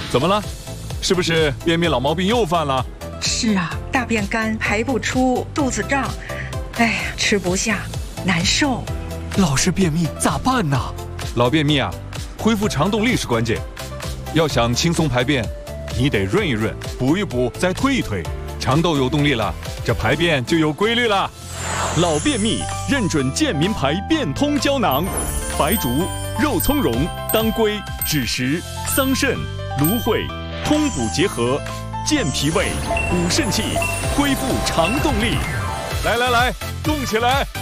怎么了？是不是便秘老毛病又犯了？ 是啊，大便干，排不出，肚子胀，哎呀，吃不下，难受。 老是便秘咋办呢？ 老便秘啊，恢复肠动力是关键。要想轻松排便，你得润一润，补一补，再推一推，肠道有动力了，这排便就有规律了。 老便秘认准健民排便通胶囊，白术、肉苁蓉、当归、枳实、桑葚、芦荟，通补结合，健脾胃，补肾气，恢复肠动力。 来，动起来！